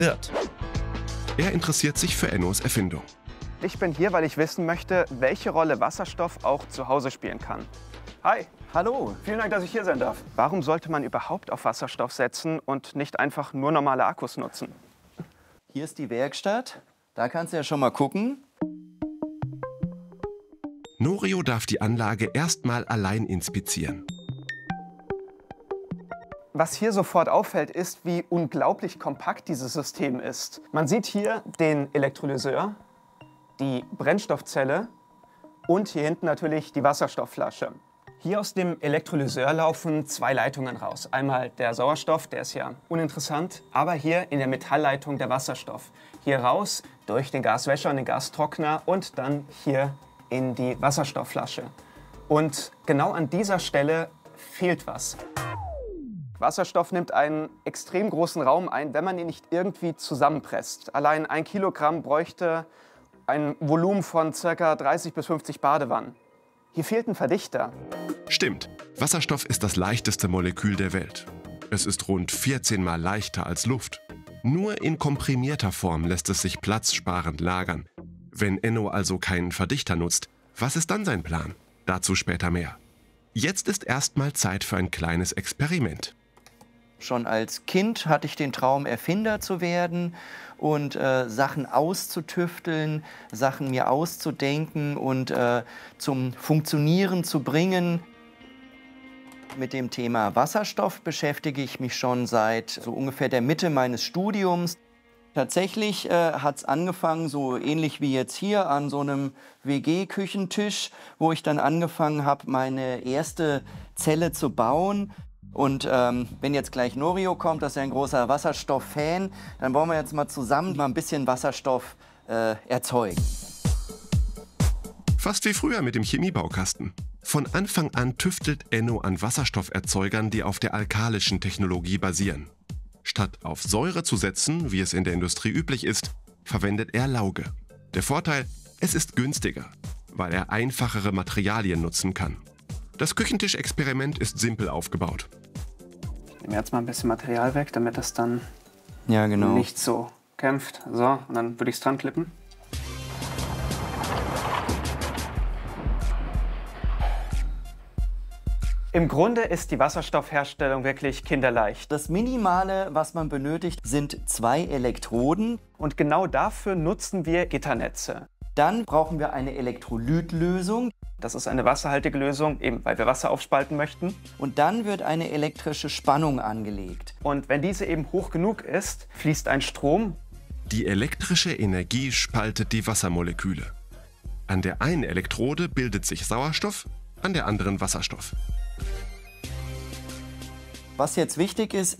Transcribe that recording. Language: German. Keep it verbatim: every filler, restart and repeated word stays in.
wird. Er interessiert sich für Ennos Erfindung. Ich bin hier, weil ich wissen möchte, welche Rolle Wasserstoff auch zu Hause spielen kann. Hi. Hallo. Vielen Dank, dass ich hier sein darf. Warum sollte man überhaupt auf Wasserstoff setzen und nicht einfach nur normale Akkus nutzen? Hier ist die Werkstatt. Da kannst du ja schon mal gucken. Norio darf die Anlage erstmal allein inspizieren. Was hier sofort auffällt, ist, wie unglaublich kompakt dieses System ist. Man sieht hier den Elektrolyseur, die Brennstoffzelle und hier hinten natürlich die Wasserstoffflasche. Hier aus dem Elektrolyseur laufen zwei Leitungen raus. Einmal der Sauerstoff, der ist ja uninteressant, aber hier in der Metallleitung der Wasserstoff. Hier raus durch den Gaswäscher und den Gastrockner und dann hier in die Wasserstoffflasche. Und genau an dieser Stelle fehlt was. Wasserstoff nimmt einen extrem großen Raum ein, wenn man ihn nicht irgendwie zusammenpresst. Allein ein Kilogramm bräuchte ein Volumen von ca. dreißig bis fünfzig Badewannen. Hier fehlt ein Verdichter. Stimmt, Wasserstoff ist das leichteste Molekül der Welt. Es ist rund vierzehn Mal leichter als Luft. Nur in komprimierter Form lässt es sich platzsparend lagern. Wenn Enno also keinen Verdichter nutzt, was ist dann sein Plan? Dazu später mehr. Jetzt ist erstmal Zeit für ein kleines Experiment. Schon als Kind hatte ich den Traum, Erfinder zu werden und äh, Sachen auszutüfteln, Sachen mir auszudenken und äh, zum Funktionieren zu bringen. Mit dem Thema Wasserstoff beschäftige ich mich schon seit so ungefähr der Mitte meines Studiums. Tatsächlich äh, hat es angefangen, so ähnlich wie jetzt hier an so einem W G-Küchentisch, wo ich dann angefangen habe, meine erste Zelle zu bauen. Und ähm, wenn jetzt gleich Norio kommt, das ist ja ein großer Wasserstoff-Fan, dann wollen wir jetzt mal zusammen mal ein bisschen Wasserstoff äh, erzeugen. Fast wie früher mit dem Chemiebaukasten. Von Anfang an tüftelt Enno an Wasserstofferzeugern, die auf der alkalischen Technologie basieren. Statt auf Säure zu setzen, wie es in der Industrie üblich ist, verwendet er Lauge. Der Vorteil, es ist günstiger, weil er einfachere Materialien nutzen kann. Das Küchentischexperiment ist simpel aufgebaut. Ich nehme jetzt mal ein bisschen Material weg, damit das dann ja, genau. nicht so kämpft. So, und dann würde ich es dran klippen. Im Grunde ist die Wasserstoffherstellung wirklich kinderleicht. Das Minimale, was man benötigt, sind zwei Elektroden. Und genau dafür nutzen wir Gitternetze. Dann brauchen wir eine Elektrolytlösung. Das ist eine wasserhaltige Lösung, eben weil wir Wasser aufspalten möchten. Und dann wird eine elektrische Spannung angelegt. Und wenn diese eben hoch genug ist, fließt ein Strom. Die elektrische Energie spaltet die Wassermoleküle. An der einen Elektrode bildet sich Sauerstoff, an der anderen Wasserstoff. Was jetzt wichtig ist,